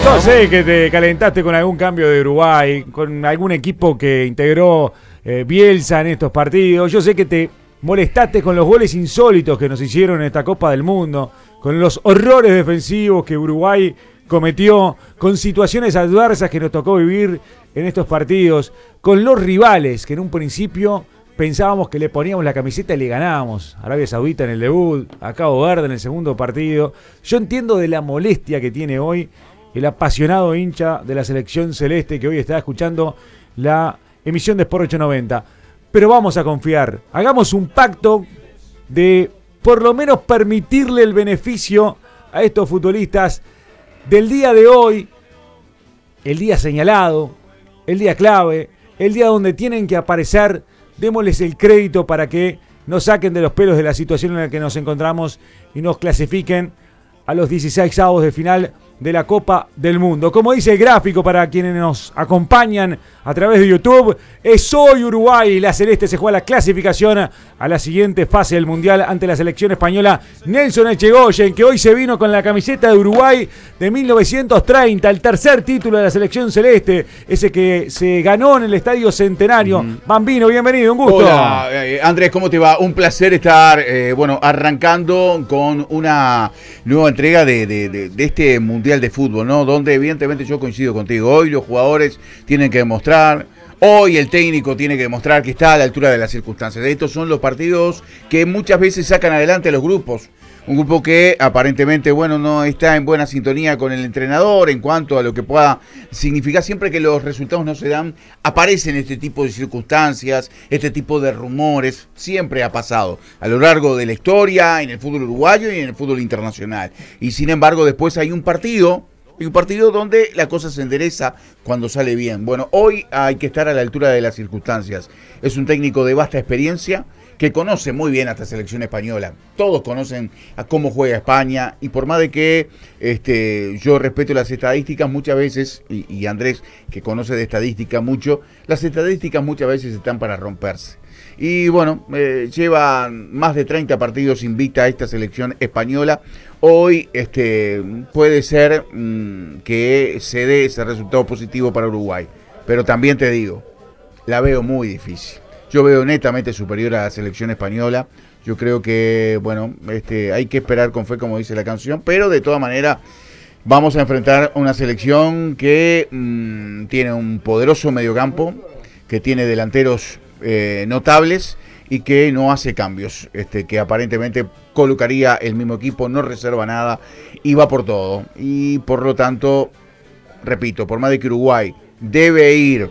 Yo sé que te calentaste con algún cambio de Uruguay, con algún equipo que integró Bielsa en estos partidos. Yo sé que te molestaste con los goles insólitos que nos hicieron en esta Copa del Mundo, con los horrores defensivos que Uruguay cometió, con situaciones adversas que nos tocó vivir en estos partidos, con los rivales que en un principio pensábamos que le poníamos la camiseta y le ganábamos. Arabia Saudita en el debut, a Cabo Verde en el segundo partido. Yo entiendo de la molestia que tiene hoy el apasionado hincha de la selección celeste que hoy está escuchando la emisión de Sport 890. Pero vamos a confiar. Hagamos un pacto de por lo menos permitirle el beneficio a estos futbolistas del día de hoy, el día señalado, el día clave, el día donde tienen que aparecer. Démosles el crédito para que nos saquen de los pelos de la situación en la que nos encontramos y nos clasifiquen a los 16avos de final de la Copa del Mundo. Como dice el gráfico para quienes nos acompañan a través de YouTube, es hoy Uruguay. La Celeste se juega la clasificación a la siguiente fase del Mundial ante la selección española. Nelson Echegoyen, que hoy se vino con la camiseta de Uruguay de 1930, el tercer título de la selección celeste, ese que se ganó en el Estadio Centenario. Bambino, bienvenido, un gusto. Hola, Andrés, ¿cómo te va? Un placer estar, arrancando con una nueva entrega de este Mundial de Fútbol, ¿no? Donde evidentemente yo coincido contigo. Hoy los jugadores tienen que demostrar, hoy el técnico tiene que demostrar que está a la altura de las circunstancias. Estos son los partidos que muchas veces sacan adelante a los grupos. Un grupo que aparentemente, no está en buena sintonía con el entrenador en cuanto a lo que pueda significar. Siempre que los resultados no se dan, aparecen este tipo de circunstancias, este tipo de rumores. Siempre ha pasado a lo largo de la historia, en el fútbol uruguayo y en el fútbol internacional. Y sin embargo, después hay un partido donde la cosa se endereza cuando sale bien. Bueno, hoy hay que estar a la altura de las circunstancias. Es un técnico de vasta experiencia, que conoce muy bien a esta selección española. Todos conocen a cómo juega España, y por más de que yo respeto las estadísticas muchas veces, y Andrés, que conoce de estadística mucho, las estadísticas muchas veces están para romperse. Y lleva más de 30 partidos invicta a esta selección española. Hoy puede ser que se dé ese resultado positivo para Uruguay. Pero también te digo, la veo muy difícil. Yo veo netamente superior a la selección española. Yo creo que, hay que esperar con fe, como dice la canción, pero de todas maneras vamos a enfrentar una selección que tiene un poderoso mediocampo, que tiene delanteros notables y que no hace cambios, que aparentemente colocaría el mismo equipo, no reserva nada y va por todo. Y por lo tanto, repito, por más de que Uruguay debe ir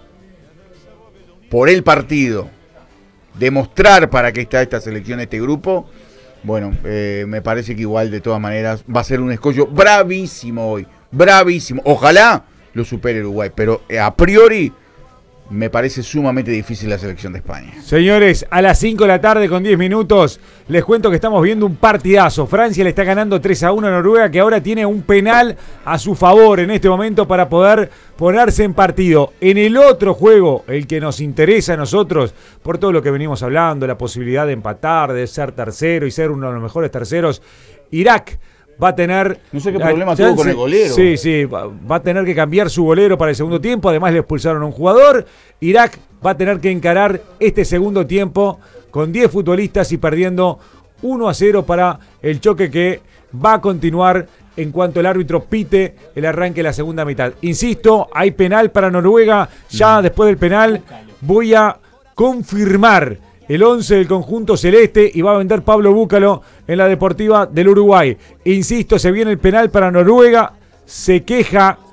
por el partido, demostrar para qué está esta selección, este grupo, me parece que igual de todas maneras va a ser un escollo bravísimo hoy, bravísimo. Ojalá lo supere Uruguay, pero a priori me parece sumamente difícil la selección de España. Señores, a las 5 de la tarde con 10 minutos, les cuento que estamos viendo un partidazo. Francia le está ganando 3-1 a Noruega, que ahora tiene un penal a su favor en este momento para poder ponerse en partido. En el otro juego, el que nos interesa a nosotros, por todo lo que venimos hablando, la posibilidad de empatar, de ser tercero y ser uno de los mejores terceros, Irak va a tener... No sé qué problema tuvo con el golero. Sí, va a tener que cambiar su golero para el segundo tiempo. Además le expulsaron a un jugador. Irak va a tener que encarar este segundo tiempo con 10 futbolistas y perdiendo 1-0 para el choque que va a continuar en cuanto el árbitro pite el arranque de la segunda mitad. Insisto, hay penal para Noruega. Ya después del penal voy a confirmar el 11 del conjunto celeste y va a vender Pablo Búcalo en la Deportiva del Uruguay. Insisto, se viene el penal para Noruega. Se queja